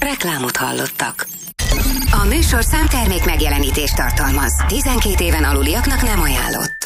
Reklámot hallottak. A műsor számtermék megjelenítést tartalmaz. 12 éven aluliaknak nem ajánlott.